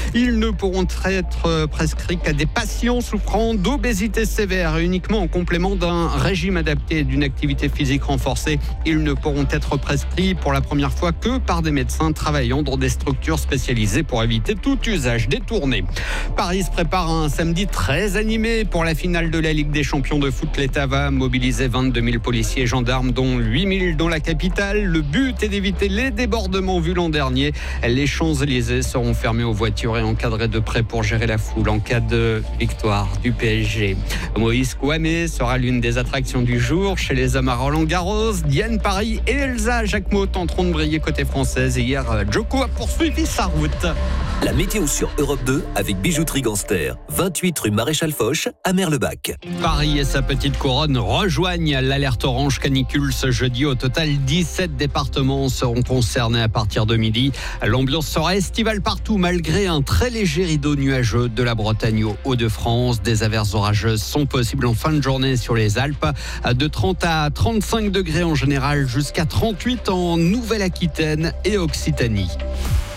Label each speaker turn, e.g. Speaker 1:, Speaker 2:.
Speaker 1: Ils ne pourront être prescrits qu'à des patients souffrant d'obésité sévère et uniquement en complément d'un régime adapté et d'une activité physique renforcée. Ils ne pourront être prescrits pour la première fois que par des médecins travaillant dans des structures spécialisées pour éviter tout usage détourné. Paris se prépare un samedi très animé pour la finale de la Ligue des champions de foot. L'État va mobiliser 22 000 policiers et gendarmes, dont 8 000 dans la capitale. Le but est d'éviter les débordements vus l'an dernier. Les Champs-Élysées seront fermés aux voitures et encadrés de près pour gérer la foule en cas de victoire du PSG. Moïse Kouamé sera l'une des attractions du jour. Chez les hommes à Roland-Garros, Diane Paris et Elsa Jacquemot tenteront de briller côté française. Et hier, Djoko a poursuivi sa route.
Speaker 2: La météo sur Europe 2 avec Bijouterie Ganster, 28 rue Maréchal Foch à Merlebach.
Speaker 1: Paris et sa petite couronne rejoignent l'alerte orange canicule ce jeudi. Au total, 17 départements seront concernés à partir de midi. L'ambiance sera estivale partout malgré un très léger rideau nuageux de la Bretagne aux Hauts-de-France. Des averses orageuses sont possibles en fin de journée sur les Alpes. De 30 à 35 degrés en général, jusqu'à 38 en Nouvelle-Aquitaine et Occitanie.